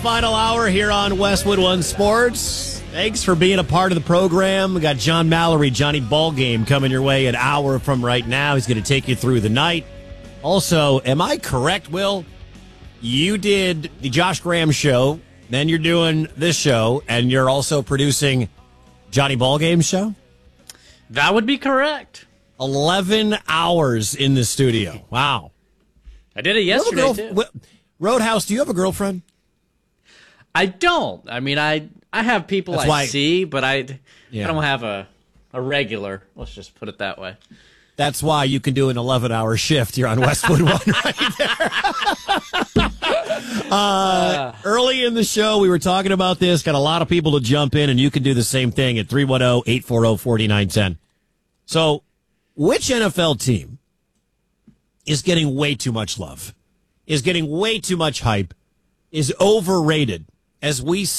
final hour here on Westwood One Sports. Thanks for being a part of the program. We got John Mallory, Johnny Ballgame, coming your way an hour from right now. He's going to take you through the night. Also, am I correct, Will? You did the Josh Graham show, then you're doing this show, and you're also producing Johnny Ballgame's show? That would be correct. 11 hours in the studio. Wow. I did it yesterday, too. Roadhouse, do you have a girlfriend? I don't. I mean, I have people see, but I don't have a regular. Let's just put it that way. That's why you can do an 11-hour shift here on Westwood One right there. Early in the show, we were talking about this. Got a lot of people to jump in, and you can do the same thing at 310-840-4910. So, which NFL team is getting way too much love, is getting way too much hype, is overrated as we